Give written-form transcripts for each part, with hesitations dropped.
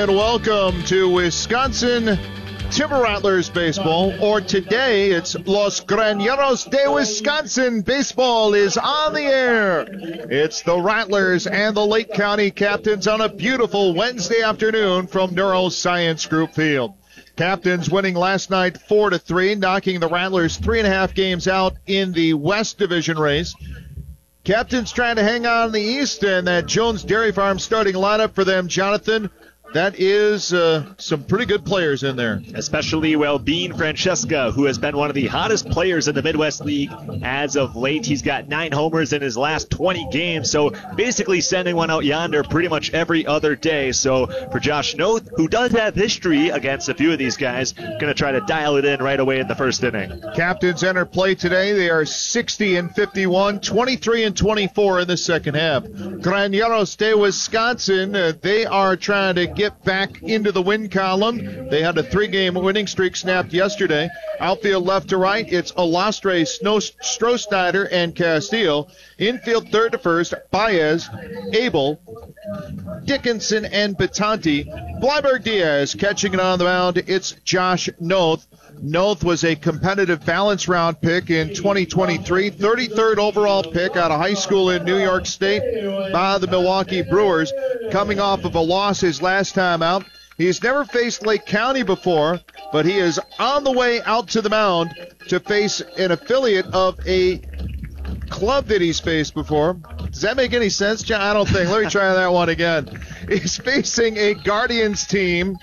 and welcome to Wisconsin Timber Rattlers baseball, or today it's Los Graneros de Wisconsin. Baseball is on the air. It's the Rattlers and the Lake County Captains on a beautiful Wednesday afternoon from Neuroscience Group Field. Captains winning last night 4-3, knocking the Rattlers 3.5 games out in the West Division race. Captains trying to hang on in the East, and that Jones Dairy Farm starting lineup for them, Jonathan, that is some pretty good players in there. Especially, Bean Francesca, who has been one of the hottest players in the Midwest League as of late. He's got 9 homers in his last 20 games, so basically sending one out yonder pretty much every other day. So for Josh Noth, who does have history against a few of these guys, going to try to dial it in right away in the first inning. Captains enter play today. They are 60-51, 23-24 in the second half. Graneros de Wisconsin, they are trying to get back into the win column. They had a 3-game winning streak snapped yesterday. Outfield left to right, it's Olastre, Stroh-Snyder, and Castillo. Infield third to first, Baez, Abel, Dickinson, and Batanti. Bleiberg Diaz catching it on the mound. It's Josh Noth. Noth was a competitive balance round pick in 2023, 33rd overall pick out of high school in New York State by the Milwaukee Brewers, coming off of a loss his last time out. He's never faced Lake County before, but he is on the way out to the mound to face an affiliate of a club that he's faced before. Does that make any sense, John? I don't think. Let me try that one again. He's facing a Guardians team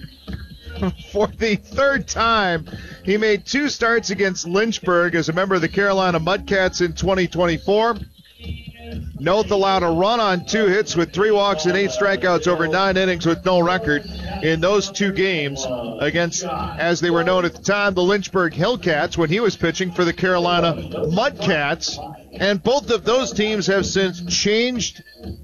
for the third time. He made 2 starts against Lynchburg as a member of the Carolina Mudcats in 2024. Noth allowed a run on 2 hits with 3 walks and 8 strikeouts over 9 innings with no record in those 2 games against, as they were known at the time, the Lynchburg Hillcats when he was pitching for the Carolina Mudcats. And both of those teams have since changed.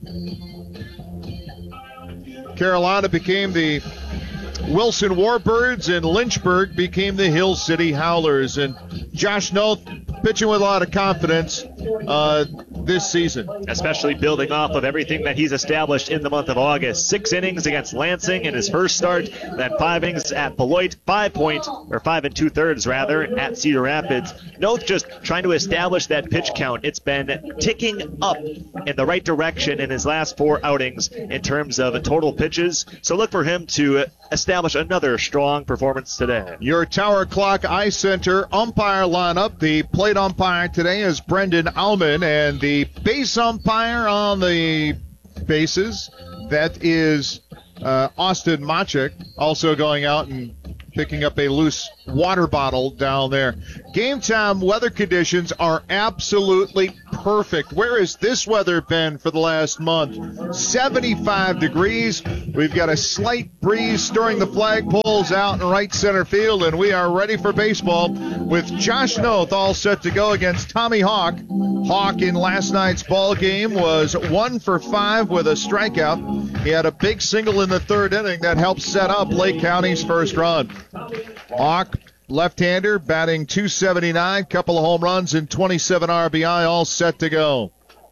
Carolina became the Wilson Warbirds, and Lynchburg became the Hill City Howlers. And Josh Noth pitching with a lot of confidence this season. Especially building off of everything that he's established in the month of August. 6 innings against Lansing in his first start, then 5 innings at Beloit, 5 2/3 rather, at Cedar Rapids. Noth just trying to establish that pitch count. It's been ticking up in the right direction in his last 4 outings in terms of total pitches. So look for him to establish another strong performance today. Your Tower Clock Ice Center umpire lineup. The plate umpire today is Brendan Allman, and the base umpire on the bases, that is Austin Machek, also going out and picking up a loose water bottle down there. Game time weather conditions are absolutely perfect. Where has this weather been for the last month? 75 degrees. We've got a slight breeze stirring the flagpoles out in right center field, and we are ready for baseball with Josh Noth all set to go against Tommy Hawk. Hawk in last night's ball game was 1 for 5 with a strikeout. He had a big single in the 3rd inning that helped set up Lake County's first run. Hawk, left-hander, batting .279, couple of home runs and 27 RBI, all set to go.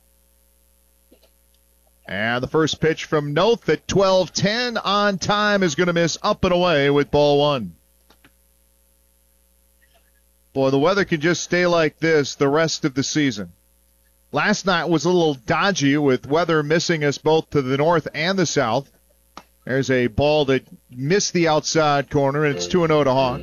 And the first pitch from Noth at 12:10 on time is going to miss up and away with ball 1. Boy, the weather can just stay like this the rest of the season. Last night was a little dodgy with weather missing us both to the north and the south. There's a ball that missed the outside corner, and it's 2-0 to Hawk.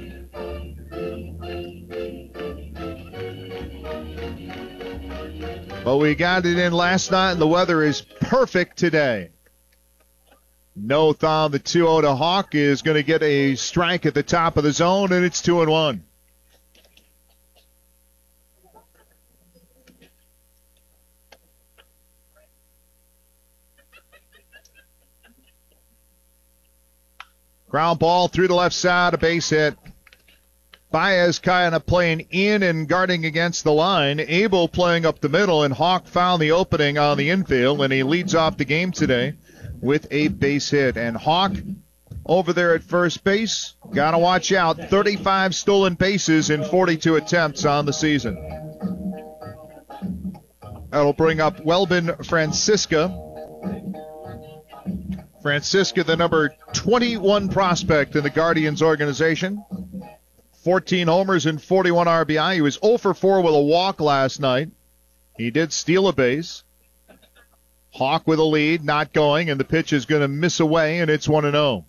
But we got it in last night, and the weather is perfect today. Noth on the 2-0 to Hawk is going to get a strike at the top of the zone, and it's 2-1. Ground ball through the left side, a base hit. Baez kind of playing in and guarding against the line. Abel playing up the middle, and Hawk found the opening on the infield, and he leads off the game today with a base hit. And Hawk over there at first base, got to watch out. 35 stolen bases in 42 attempts on the season. That'll bring up Welbin Francisca. Francisca, the number 21 prospect in the Guardians organization. 14 homers and 41 RBI. He was 0 for 4 with a walk last night. He did steal a base. Hawk with a lead, not going, and the pitch is going to miss away, and it's 1-0.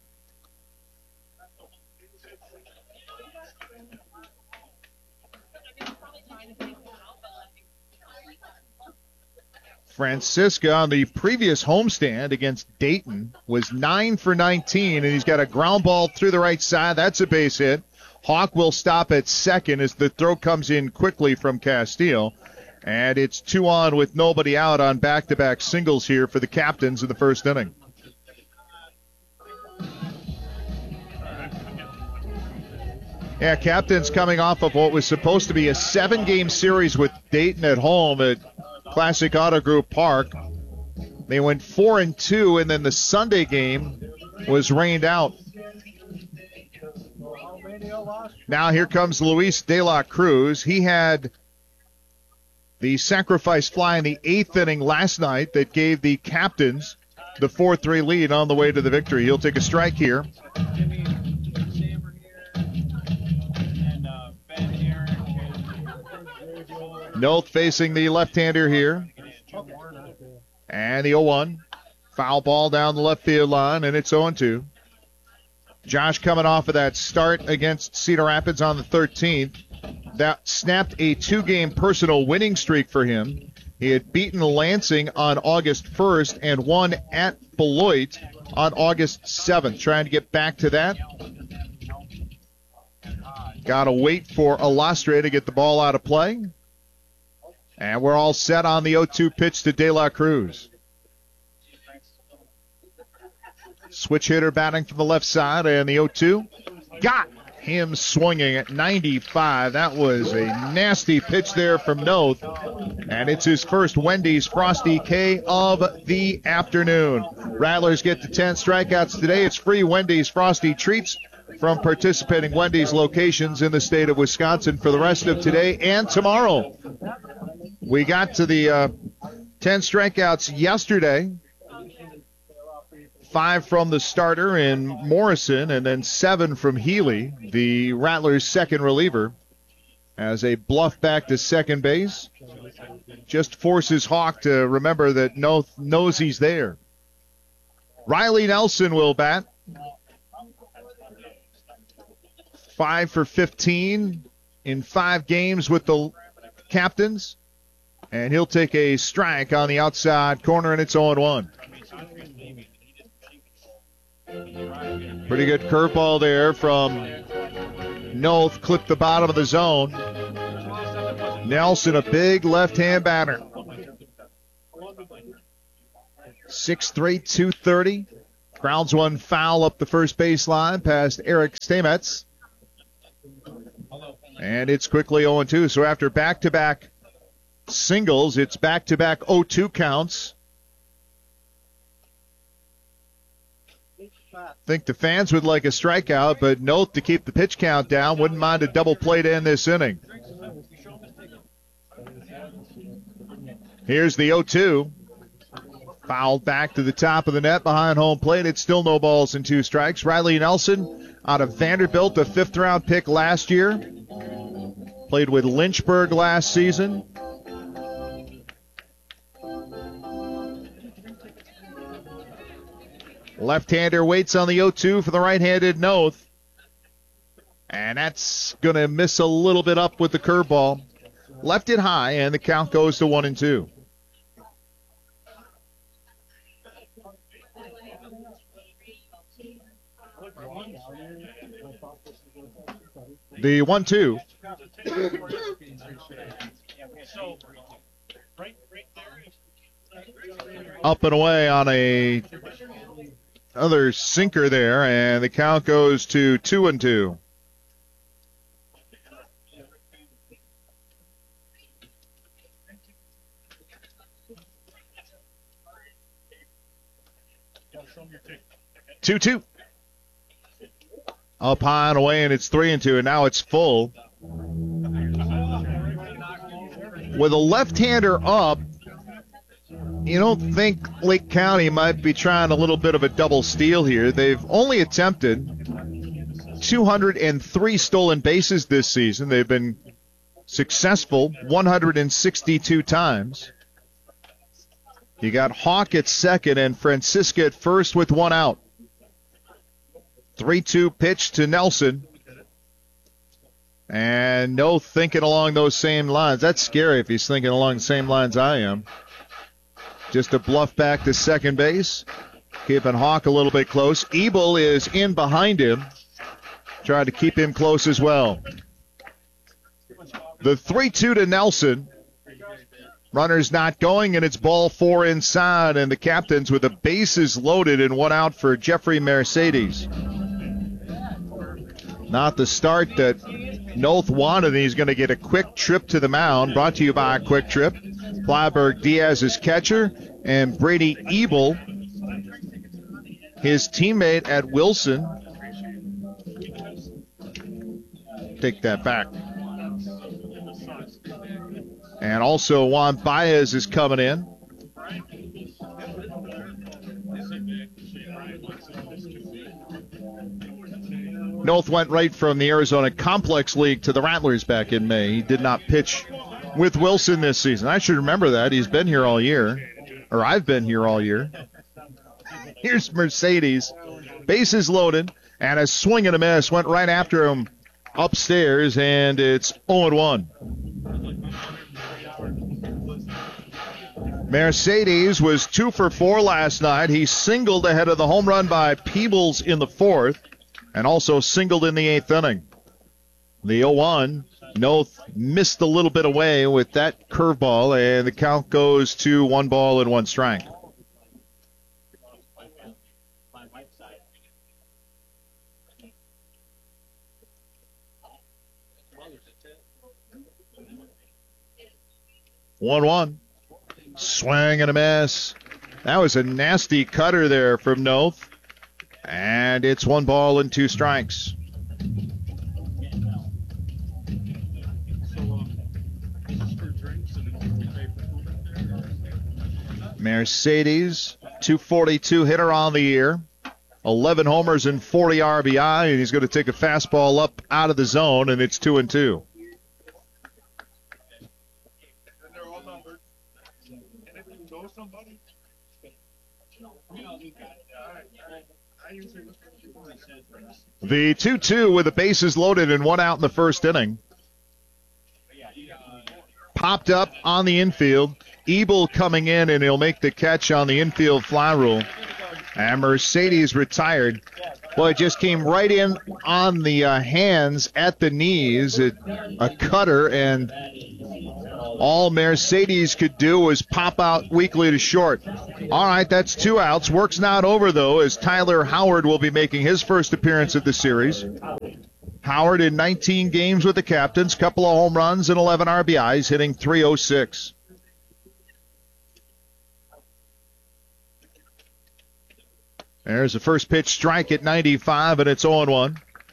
Francisca on the previous homestand against Dayton was 9 for 19, and he's got a ground ball through the right side. That's a base hit. Hawk will stop at second as the throw comes in quickly from Castile. And it's 2 on with nobody out on back-to-back singles here for the captains in the first inning. Yeah, captains coming off of what was supposed to be a 7-game series with Dayton at home at Classic Auto Group Park. They went 4-2, and then the Sunday game was rained out. Now here comes Luis De La Cruz. He had the sacrifice fly in the 8th inning last night that gave the captains the 4-3 lead on the way to the victory. He'll take a strike here. Noth facing the left-hander here. And the 0-1. Foul ball down the left field line, and it's 0-2. Josh coming off of that start against Cedar Rapids on the 13th. That snapped a 2-game personal winning streak for him. He had beaten Lansing on August 1st and won at Beloit on August 7th. Trying to get back to that. Got to wait for Alastre to get the ball out of play. And we're all set on the 0-2 pitch to De La Cruz. Switch hitter batting from the left side, and the 0-2 got him swinging at 95. That was a nasty pitch there from Noth, and it's his first Wendy's Frosty K of the afternoon. Rattlers get to 10 strikeouts today. It's free Wendy's Frosty Treats from participating Wendy's locations in the state of Wisconsin for the rest of today and tomorrow. We got to the 10 strikeouts yesterday. 5 from the starter in Morrison, and then 7 from Healy, the Rattlers' second reliever, as a bluff back to second base. Just forces Hawk to remember that Noth knows he's there. Riley Nelson will bat. 5 for 15 in 5 games with the captains, and he'll take a strike on the outside corner, and it's 0-1. Pretty good curveball there from Noth. Clipped the bottom of the zone. Nelson, a big left-hand batter. 6'3", 230. Grounds one foul up the first baseline past Eric Stamets. And it's quickly 0-2. So after back-to-back singles, it's back-to-back 0-2 counts. I think the fans would like a strikeout, but Noth to keep the pitch count down. Wouldn't mind a double play to end this inning. Here's the 0-2. Fouled back to the top of the net behind home plate. It's still no balls and 2 strikes. Riley Nelson out of Vanderbilt, a 5th-round pick last year. Played with Lynchburg last season. Left-hander waits on the 0-2 for the right-handed Noth. And that's going to miss a little bit up with the curveball. Left it high, and the count goes to 1-2. The 1-2. Up and away on another sinker there, and the count goes to 2-2. Two. Up high and away, and it's 3-2, and now it's full. With a left-hander up, you don't think Lake County might be trying a little bit of a double steal here. They've only attempted 203 stolen bases this season. They've been successful 162 times. You got Hawk at second and Francisca at first with one out. 3-2 pitch to Nelson. And no thinking along those same lines. That's scary if he's thinking along the same lines I am. Just a bluff back to second base. Keeping Hawk a little bit close. Ebel is in behind him. Trying to keep him close as well. The 3-2 to Nelson. Runners not going, and it's ball 4 inside, and the Captains with the bases loaded and one out for Jeffrey Mercedes. Not the start that Noth wanted. He's going to get a quick trip to the mound. Brought to you by Quick Trip. Flyberg Diaz is catcher, and Brady Ebel, his teammate at Wilson. Take that back. And also Juan Baez is coming in. Noth went right from the Arizona Complex League to the Rattlers back in May. He did not pitch with Wilson this season. I should remember that. He's been here all year. Or I've been here all year. Here's Mercedes. Bases loaded. And a swing and a miss. Went right after him upstairs. And it's 0-1. Mercedes was 2 for 4 last night. He singled ahead of the home run by Peebles in the 4th and also singled in the 8th inning. The 0-1, Noth missed a little bit away with that curveball, and the count goes to 1 ball and 1 strike. One. Swing and a miss. That was a nasty cutter there from Noth. And it's 1 ball and 2 strikes. Mercedes, 242 hitter on the year. 11 homers and 40 RBI. And he's going to take a fastball up out of the zone, and it's 2-2. The 2-2 with the bases loaded and 1 out in the first inning. Popped up on the infield. Ebel coming in, and he'll make the catch on the infield fly rule. And Mercedes retired. Well, it just came right in on the hands at the knees. A cutter, and all Mercedes could do was pop out weakly to short. All right, that's 2 outs. Work's not over, though, as Tyler Howard will be making his first appearance of the series. Howard in 19 games with the Captains, couple of home runs and 11 RBIs, hitting .306. There's the first pitch strike at 95, and it's 0-1.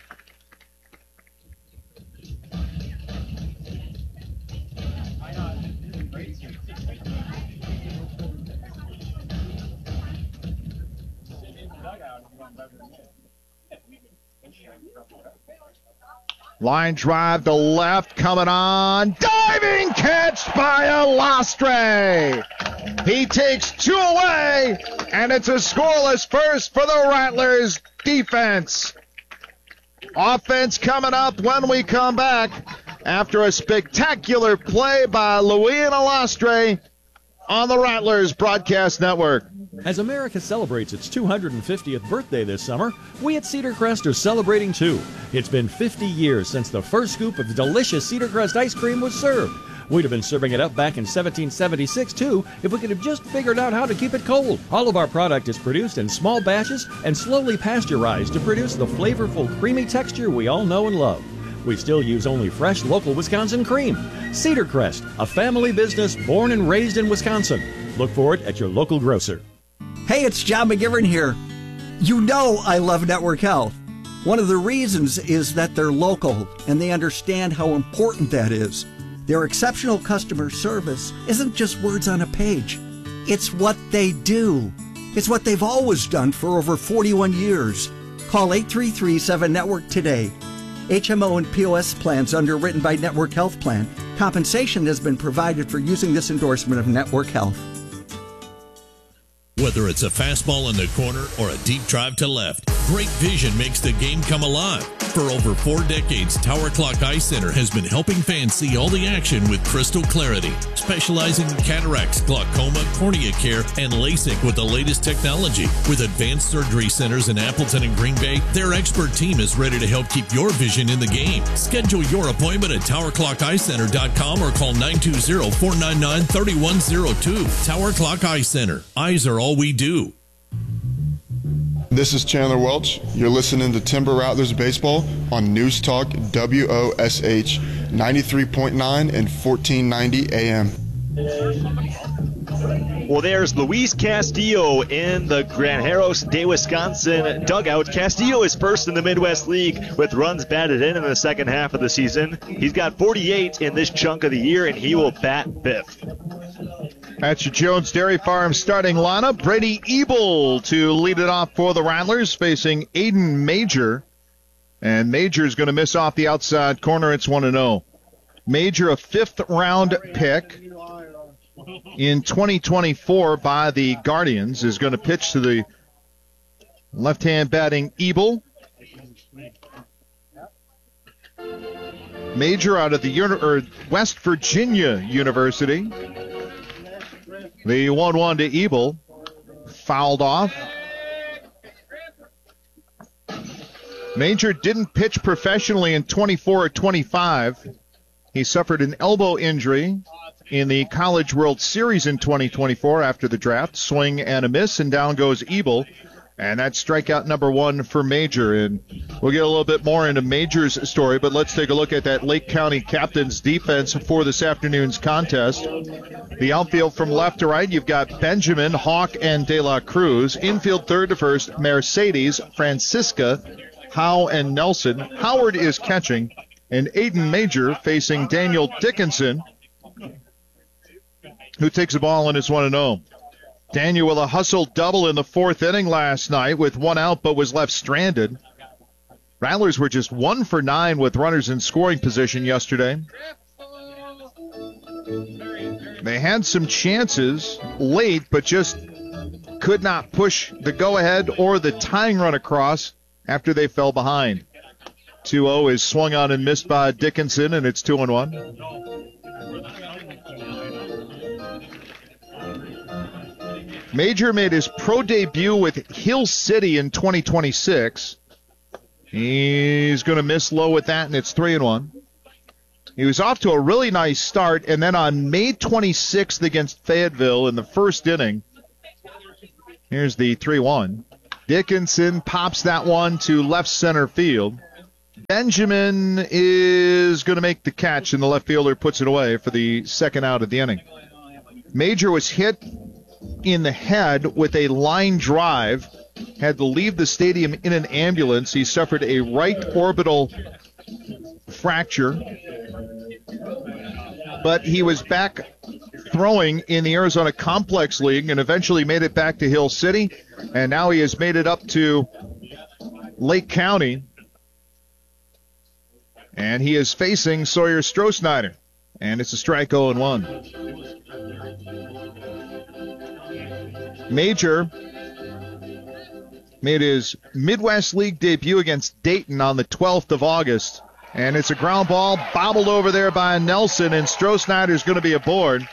Line drive to left, coming on. Diving catch by Alastre. He takes 2 away, and it's a scoreless first for the Rattlers defense. Offense coming up when we come back after a spectacular play by Luis Alastre on the Rattlers Broadcast Network. As America celebrates its 250th birthday this summer, we at Cedar Crest are celebrating too. It's been 50 years since the first scoop of delicious Cedar Crest ice cream was served. We'd have been serving it up back in 1776 too if we could have just figured out how to keep it cold. All of our product is produced in small batches and slowly pasteurized to produce the flavorful, creamy texture we all know and love. We still use only fresh, local Wisconsin cream. Cedar Crest, a family business born and raised in Wisconsin. Look for it at your local grocer. Hey, it's John McGivern here. You know I love Network Health. One of the reasons is that they're local and they understand how important that is. Their exceptional customer service isn't just words on a page. It's what they do. It's what they've always done for over 41 years. Call 8337-NETWORK today. HMO and POS plans underwritten by Network Health Plan. Compensation has been provided for using this endorsement of Network Health. Whether it's a fastball in the corner or a deep drive to left, great vision makes the game come alive. For over 4 decades, Tower Clock Eye Center has been helping fans see all the action with crystal clarity. Specializing in cataracts, glaucoma, cornea care, and LASIK with the latest technology. With advanced surgery centers in Appleton and Green Bay, their expert team is ready to help keep your vision in the game. Schedule your appointment at TowerClockEyeCenter.com or call 920-499-3102. Tower Clock Eye Center. Eyes are all we do. This is Chandler Welch. You're listening to Timber Rattlers Baseball on News Talk WOSH 93.9 and 1490 AM. Well, there's Luis Castillo in the Granjeros de Wisconsin dugout. Castillo is first in the Midwest League with runs batted in the second half of the season. He's got 48 in this chunk of the year, and he will bat fifth. That's your Jones Dairy Farm starting lineup. Brady Ebel to lead it off for the Rattlers, facing Aiden Major. And Major's going to miss off the outside corner. It's 1-0. Major, a fifth-round pick in 2024 by the Guardians, is going to pitch to the left-hand batting Ebel. Major out of the West Virginia University. The 1-1 to Ebel, fouled off. Major didn't pitch professionally in 24 or 25. He suffered an elbow injury in the College World Series in 2024 after the draft. Swing and a miss, and down goes Ebel. And that's strikeout number 1 for Major. And we'll get a little bit more into Major's story, but let's take a look at that Lake County Captains defense for this afternoon's contest. The outfield from left to right, you've got Benjamin, Hawk, and De La Cruz. Infield third to first, Mercedes, Francisca, Howe, and Nelson. Howard is catching, and Aiden Major facing Daniel Dickinson, who takes a ball and it's 1-0. Daniel with a hustle double in the fourth inning last night with 1 out but was left stranded. Rattlers were just 1 for 9 with runners in scoring position yesterday. They had some chances late but just could not push the go-ahead or the tying run across after they fell behind. 2-0 is swung on and missed by Dickinson, and it's 2-1. Major made his pro debut with Hill City in 2026. He's going to miss low with that, and it's 3-1. He was off to a really nice start, and then on May 26th against Fayetteville in the first inning, here's the 3-1. Dickinson pops that one to left center field. Benjamin is going to make the catch, and the left fielder puts it away for the second out of the inning. Major was hit in the head with a line drive, had to leave the stadium in an ambulance. He suffered a right orbital fracture, but he was back throwing in the Arizona Complex League and eventually made it back to Hill City, and now he has made it up to Lake County, and he is facing Sawyer Strohsnyder, and it's a strike 0-1. Major made his Midwest League debut against Dayton on the 12th of August. And it's a ground ball bobbled over there by Nelson, and Strohsnyder's going to be aboard.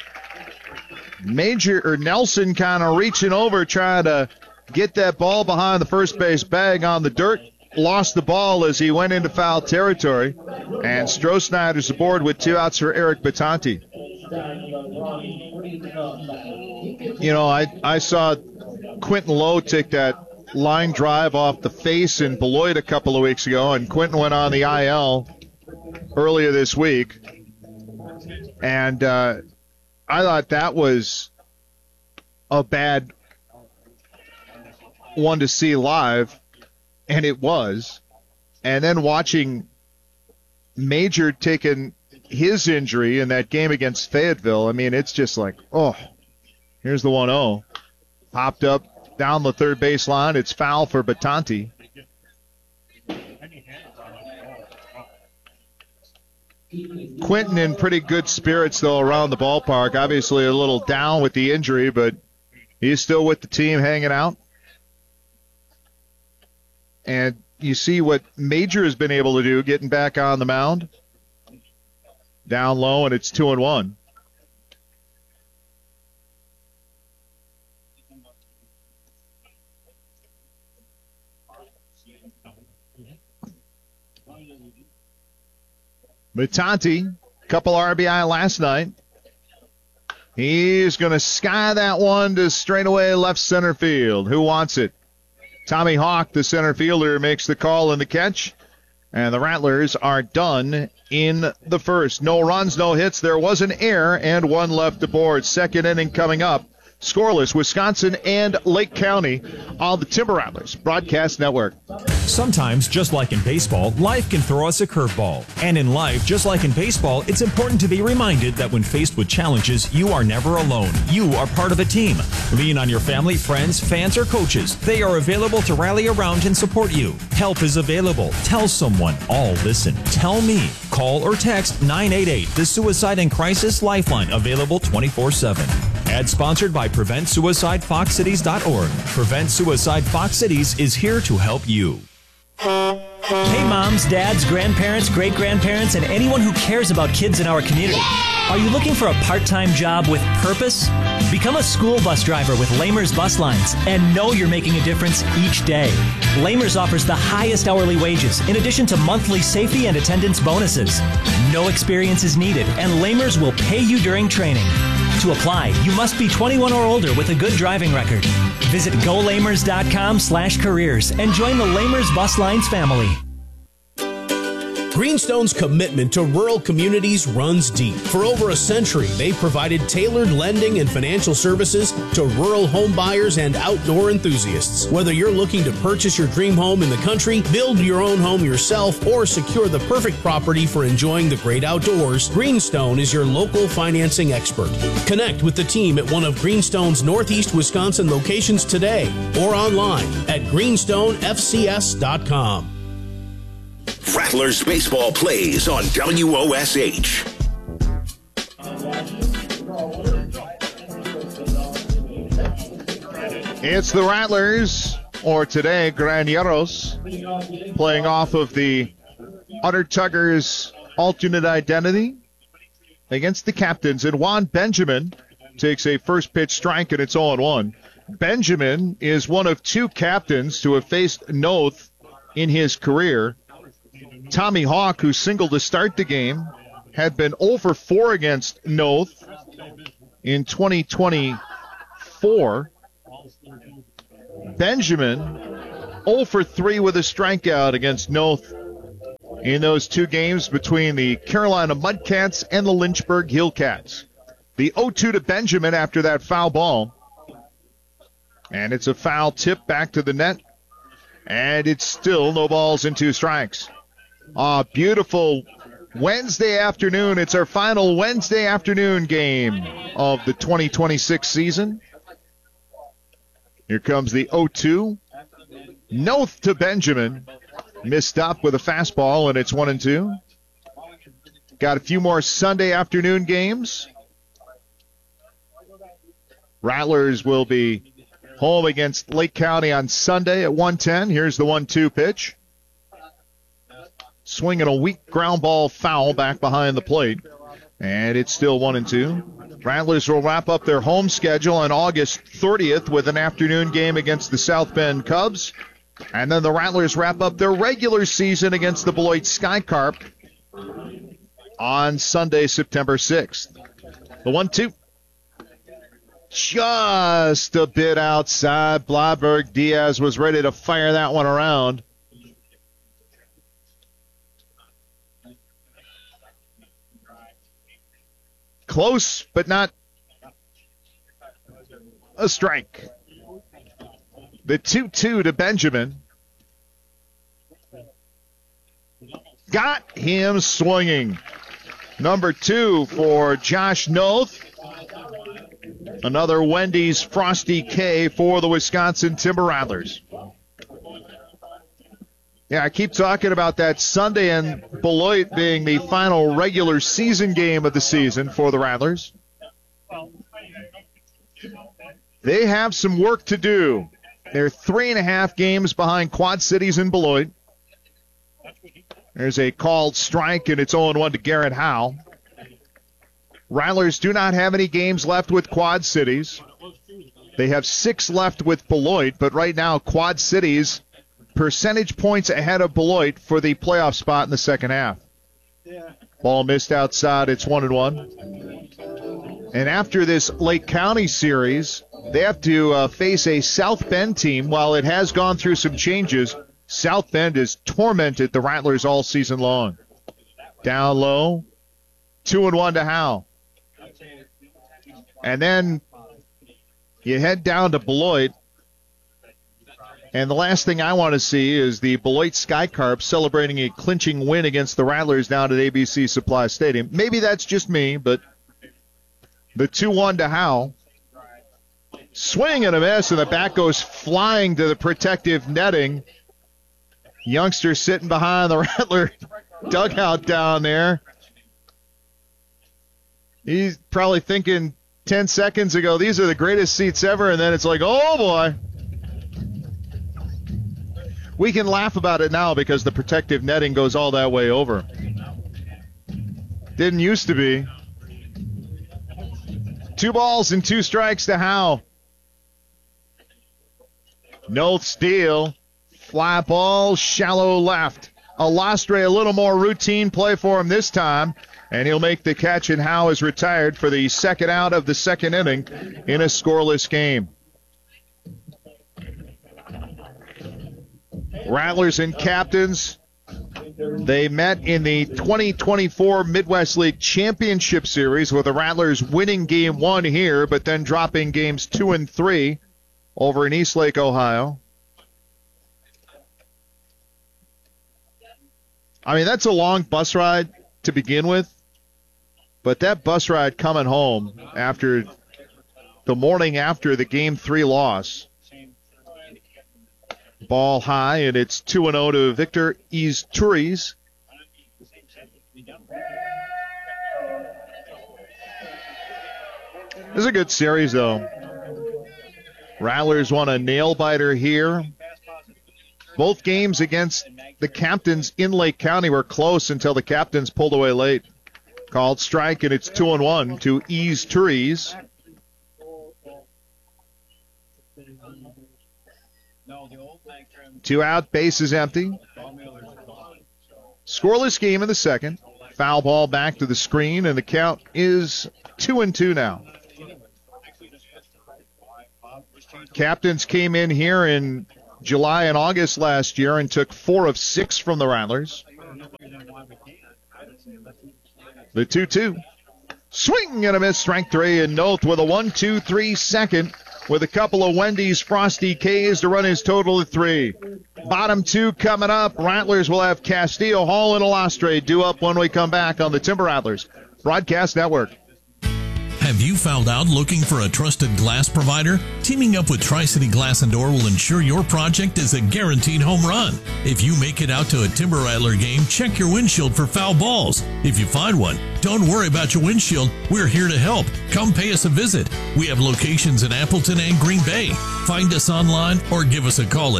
Nelson kind of reaching over, trying to get that ball behind the first base bag on the dirt. Lost the ball as he went into foul territory. And Strohsnyder's aboard with 2 outs for Eric Batanti. You know, I saw Quentin Lowe take that line drive off the face in Beloit a couple of weeks ago, and Quentin went on the IL earlier this week. And I thought that was a bad one to see live, and it was. And then watching Major taking his injury in that game against Fayetteville, I mean, it's just like, oh, Here's the 1-0. Popped up down the third baseline. It's foul for Batanti. Quinton in pretty good spirits, though, around the ballpark. Obviously a little down with the injury, but he's still with the team hanging out. And you see what Major has been able to do, getting back on the mound. Down low, and it's 2-1. Batanti, couple RBI last night. He's going to sky that one to straightaway left center field. Who wants it? Tommy Hawk, the center fielder, makes the call and the catch. And the Rattlers are done in the first. No runs, no hits. There was an error and one left aboard. Second inning coming up. Scoreless, Wisconsin and Lake County on the Timber Rattlers Broadcast Network. Sometimes, just like in baseball, life can throw us a curveball. And in life, just like in baseball, it's important to be reminded that when faced with challenges, you are never alone. You are part of a team. Lean on your family, friends, fans, or coaches. They are available to rally around and support you. Help is available. Tell someone. All listen. Tell me. Call or text 988, the Suicide and Crisis Lifeline, available 24/7. Ad sponsored by PreventSuicideFoxCities.org. Prevent Suicide Fox Cities is here to help you. Hey moms, dads, grandparents, great-grandparents, and anyone who cares about kids in our community. Are you looking for a part-time job with purpose? Become a school bus driver with Lamers Bus Lines and know you're making a difference each day. Lamers offers the highest hourly wages in addition to monthly safety and attendance bonuses. No experience is needed, and Lamers will pay you during training. To apply, you must be 21 or older with a good driving record. Visit golamers.com/careers and join the Lamers Bus Lines family. Greenstone's commitment to rural communities runs deep. For over a century, they've provided tailored lending and financial services to rural home buyers and outdoor enthusiasts. Whether you're looking to purchase your dream home in the country, build your own home yourself, or secure the perfect property for enjoying the great outdoors, Greenstone is your local financing expert. Connect with the team at one of Greenstone's Northeast Wisconsin locations today or online at greenstonefcs.com. Rattlers baseball plays on WOSH. It's the Rattlers, or today, Graneros, playing off of the Undertuggers alternate identity against the captains. And Juan Benjamin takes a first pitch strike, and it's 0-1. Benjamin is one of two captains to have faced Noth in his career. Tommy Hawk, who singled to start the game, had been 0-4 against Noth in 2024. Benjamin 0-3 with a strikeout against Noth in those two games between the Carolina Mudcats and the Lynchburg Hillcats. The 0-2 to Benjamin after that foul ball. And it's a foul tip back to the net. And it's still no balls and two strikes. Beautiful Wednesday afternoon. It's our final Wednesday afternoon game of the 2026 season. Here comes the 0-2. Noth to Benjamin. Missed up with a fastball, and it's 1-2. Got a few more Sunday afternoon games. Rattlers will be home against Lake County on Sunday at 1:10. Here's the 1-2 pitch. Swinging a weak ground ball foul back behind the plate. And it's still 1-2. Rattlers will wrap up their home schedule on August 30th with an afternoon game against the South Bend Cubs. And then the Rattlers wrap up their regular season against the Beloit Skycarp on Sunday, September 6th. The 1-2. Just a bit outside. Blauberg Diaz was ready to fire that one around. Close, but not a strike. The 2-2 to Benjamin. Got him swinging. Number 2 for Josh Noth. Another Wendy's Frosty K for the Wisconsin Timber Rattlers. Yeah, I keep talking about that Sunday in Beloit being the final regular season game of the season for the Rattlers. They have some work to do. They're 3.5 games behind Quad Cities and Beloit. There's a called strike, and it's 0-1 to Garrett Howe. Rattlers do not have any games left with Quad Cities. They have 6 left with Beloit, but right now Quad Cities percentage points ahead of Beloit for the playoff spot in the second half. Ball missed outside. It's 1-1. And after this Lake County series, they have to face a South Bend team. While it has gone through some changes, South Bend has tormented the Rattlers all season long. Down low, 2-1 to Howe. And then you head down to Beloit. And the last thing I want to see is the Beloit Skycarps celebrating a clinching win against the Rattlers down at ABC Supply Stadium. Maybe that's just me, but the 2-1 to Howe. Swing and a miss, and the bat goes flying to the protective netting. Youngster sitting behind the Rattler dugout down there. He's probably thinking 10 seconds ago, these are the greatest seats ever, and then it's like, oh boy. We can laugh about it now because the protective netting goes all that way over. Didn't used to be. 2 balls and 2 strikes to Howe. No steal. Fly ball, shallow left. Alastre, a little more routine play for him this time, and he'll make the catch, and Howe is retired for the second out of the second inning in a scoreless game. Rattlers and Captains, they met in the 2024 Midwest League Championship Series with the Rattlers winning Game 1 here, but then dropping Games 2 and 3 over in Eastlake, Ohio. I mean, that's a long bus ride to begin with, but that bus ride coming home after the morning after the Game 3 loss. Ball high, and it's 2-0 to Victor Izturis. This is a good series, though. Rattlers won a nail-biter here. Both games against the Captains in Lake County were close until the Captains pulled away late. Called strike, and it's 2-1 to Izturis. Two out, bases empty. Scoreless game in the second. Foul ball back to the screen, and the count is 2-2 now. Captains came in here in July and August last year and took 4 of 6 from the Rattlers. The 2-2. Swing and a miss, strike 3, and Noth with a 1-2-3 second, with a couple of Wendy's Frosty K's to run his total of 3. Bottom 2 coming up. Rattlers will have Castillo, Hall, and Alastre due up when we come back on the Timber Rattlers Broadcast Network. Have you found out looking for a trusted glass provider? Teaming up with Tri-City Glass and Door will ensure your project is a guaranteed home run. If you make it out to a Timber Rattler game, check your windshield for foul balls. If you find one, don't worry about your windshield. We're here to help. Come pay us a visit. We have locations in Appleton and Green Bay. Find us online or give us a call at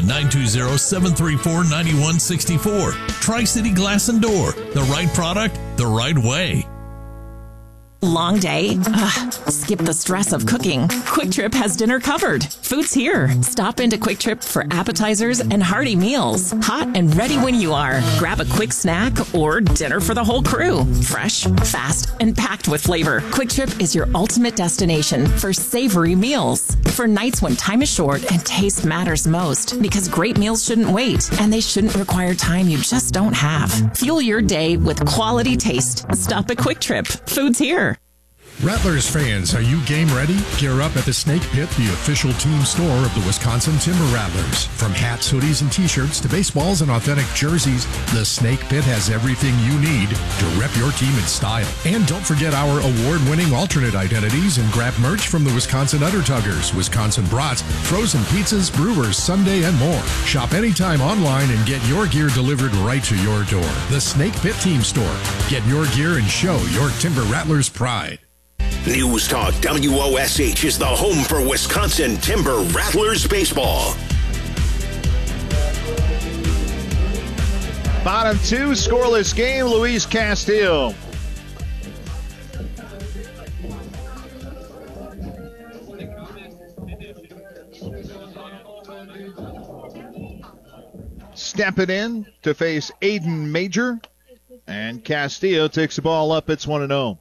920-734-9164. Tri-City Glass and Door. The right product, the right way. Long day? Skip the stress of cooking. Quick Trip has dinner covered. Food's here. Stop into Quick Trip for appetizers and hearty meals. Hot and ready when you are. Grab a quick snack or dinner for the whole crew. Fresh, fast, and packed with flavor. Quick Trip is your ultimate destination for savory meals. For nights when time is short and taste matters most. Because great meals shouldn't wait, and they shouldn't require time you just don't have. Fuel your day with quality taste. Stop at Quick Trip. Food's here. Rattlers fans, are you game ready? Gear up at the Snake Pit, the official team store of the Wisconsin Timber Rattlers. From hats, hoodies, and t-shirts to baseballs and authentic jerseys, the Snake Pit has everything you need to rep your team in style. And don't forget our award-winning alternate identities and grab merch from the Wisconsin Undertuggers, Wisconsin Brats, frozen pizzas, brewers, Sunday, and more. Shop anytime online and get your gear delivered right to your door. The Snake Pit Team Store. Get your gear and show your Timber Rattlers pride. News Talk WOSH is the home for Wisconsin Timber Rattlers baseball. Bottom two, scoreless game, Luis Castillo. Stepping in to face Aiden Major, and Castillo takes the ball up. It's 1-0.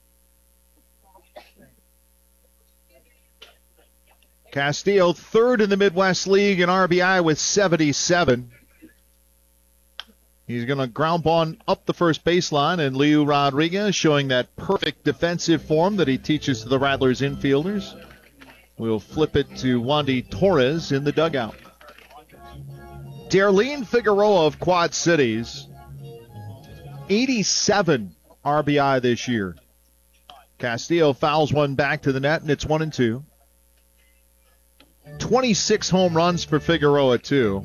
Castillo, third in the Midwest League in RBI with 77. He's going to ground ball up the first baseline, and Leo Rodriguez showing that perfect defensive form that he teaches to the Rattlers infielders. We'll flip it to Wandy Torres in the dugout. Darlene Figueroa of Quad Cities, 87 RBI this year. Castillo fouls one back to the net, and it's 1-2. 26 home runs for Figueroa, too.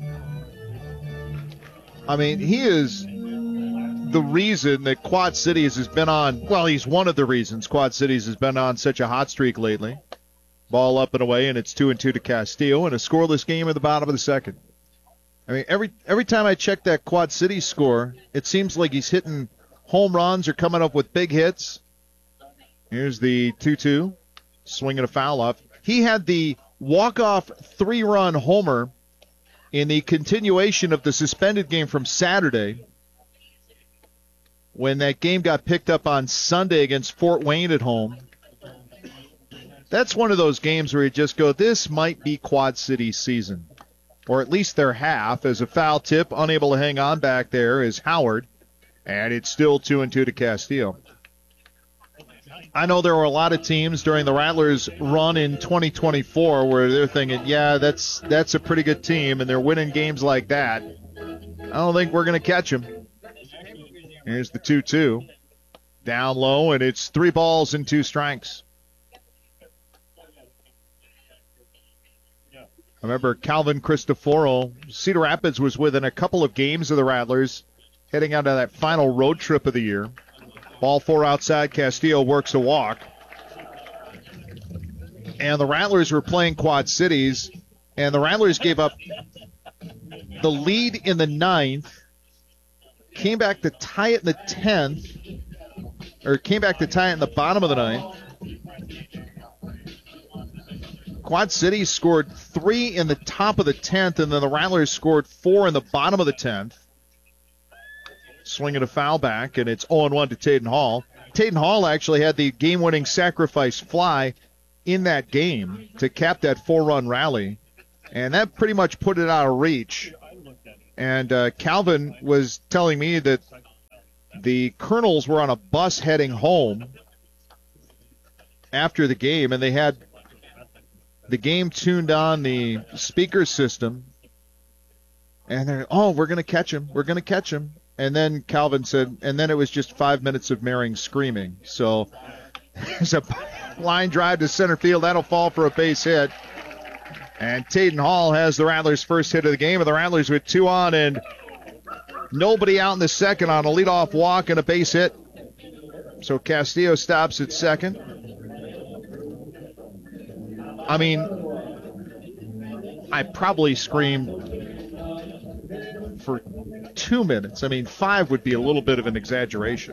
I mean, he is the reason that Quad Cities has been on, well, he's one of the reasons Quad Cities has been on such a hot streak lately. Ball up and away, and it's 2-2 to Castillo, and a scoreless game at the bottom of the second. I mean, every time I check that Quad Cities score, it seems like he's hitting home runs or coming up with big hits. Here's the 2-2, swinging a foul off. He had the walk-off three-run homer in the continuation of the suspended game from Saturday when that game got picked up on Sunday against Fort Wayne at home. That's one of those games where you just go, this might be Quad Cities season, or at least their half, as a foul tip, unable to hang on back there is Howard, and it's still 2-2 to Castillo. I know there were a lot of teams during the Rattlers' run in 2024 where they're thinking, yeah, that's a pretty good team, and they're winning games like that. I don't think we're going to catch them. Here's the 2-2. Down low, and it's 3 balls and 2 strikes. I remember Calvin Cristoforo. Cedar Rapids was within a couple of games of the Rattlers heading out of that final road trip of the year. Ball 4 outside. Castillo works a walk. And the Rattlers were playing Quad Cities, and the Rattlers gave up the lead in the 9th, came back to tie it in the 10th, or came back to tie it in the bottom of the 9th. Quad Cities scored 3 in the top of the 10th, and then the Rattlers scored 4 in the bottom of the 10th. Swinging a foul back, and it's 0-1 to Taden Hall. Taden Hall actually had the game-winning sacrifice fly in that game to cap that 4-run rally, and that pretty much put it out of reach. And Calvin was telling me that the Colonels were on a bus heading home after the game, and they had the game tuned on the speaker system, and they're, we're going to catch him. We're going to catch him. And then Calvin said, and then it was just 5 minutes of Merring screaming. So there's a line drive to center field. That'll fall for a base hit. And Taden Hall has the Rattlers' first hit of the game, and the Rattlers with 2 on and nobody out in the second on a leadoff walk and a base hit. So Castillo stops at second. I mean, I probably screamed for 2 minutes. I mean, 5 would be a little bit of an exaggeration.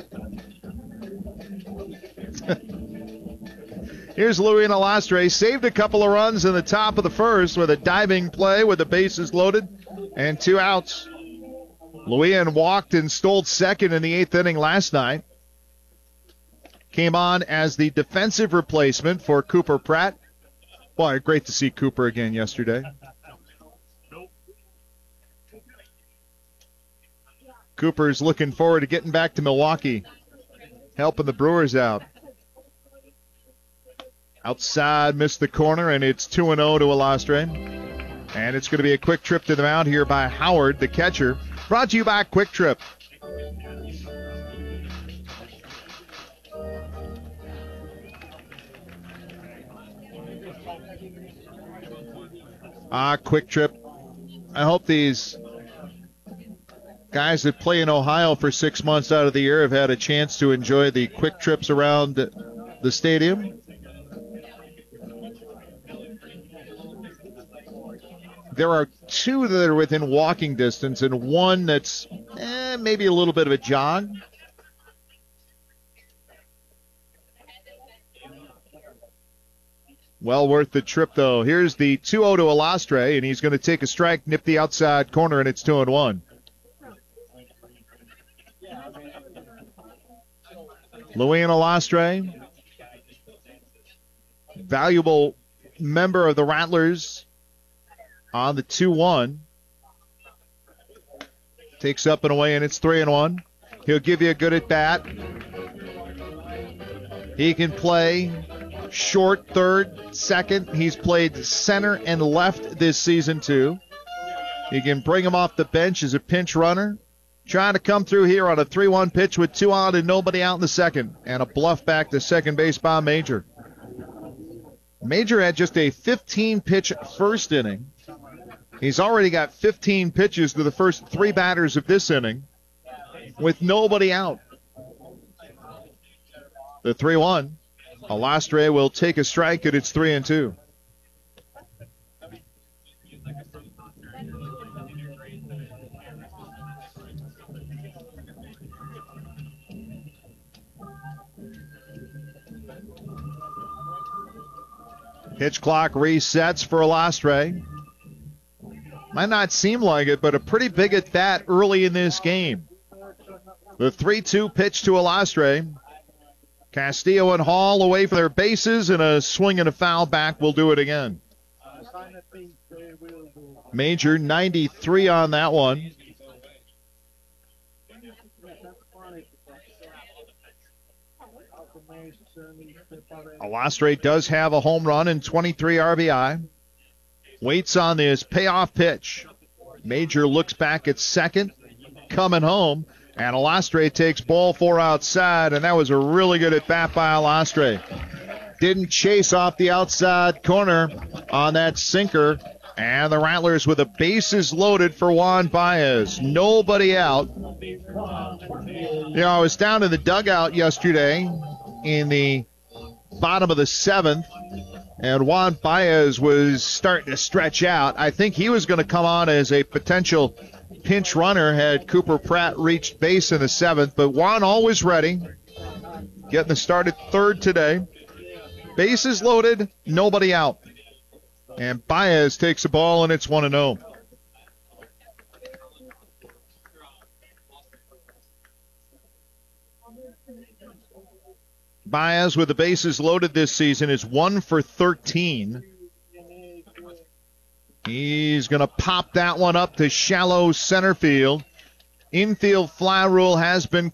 Here's Louis Alastre. Saved a couple of runs in the top of the first with a diving play with the bases loaded and 2 outs. Louis walked and stole second in the 8th inning last night. Came on as the defensive replacement for Cooper Pratt. Boy, great to see Cooper again yesterday. Cooper's looking forward to getting back to Milwaukee, helping the Brewers out. Outside, missed the corner, and it's 2-0 to Alastre. And it's going to be a quick trip to the mound here by Howard, the catcher. Brought to you by Quick Trip. Quick Trip. I hope these guys that play in Ohio for 6 months out of the year have had a chance to enjoy the quick trips around the stadium. There are 2 that are within walking distance and 1 that's maybe a little bit of a jog. Well worth the trip, though. Here's the 2-0 to Alastre, and he's going to take a strike, nip the outside corner, and it's 2-1. Luis Alastre, valuable member of the Rattlers on the 2-1. Takes up and away, and it's 3-1. He'll give you a good at-bat. He can play short, third, second. He's played center and left this season, too. You can bring him off the bench as a pinch runner. Trying to come through here on a 3-1 pitch with 2 out and nobody out in the second. And a bluff back to second base by Major. Major had just a 15-pitch first inning. He's already got 15 pitches to the first 3 batters of this inning with nobody out. The 3-1. Alastre will take a strike, and it's 3-2. Pitch clock resets for Alastre. Might not seem like it, but a pretty big at bat early in this game. The 3-2 pitch to Alastre. Castillo and Hall away from their bases, and a swing and a foul back will do it again. Major 93 on that one. Alastre does have a home run and 23 RBI. Waits on this payoff pitch. Major looks back at second, coming home, and Alastre takes ball 4 outside, and that was a really good at-bat by Alastre. Didn't chase off the outside corner on that sinker, and the Rattlers with the bases loaded for Juan Baez. Nobody out. I was down in the dugout yesterday in the bottom of the 7th, and Juan Baez was starting to stretch out. I think he was going to come on as a potential pinch runner had Cooper Pratt reached base in the 7th, but Juan always ready. Getting the start at third today. Bases loaded, nobody out. And Baez takes the ball, and it's 1-0. Baez with the bases loaded this season is 1 for 13. He's going to pop that one up to shallow center field. Infield fly rule has been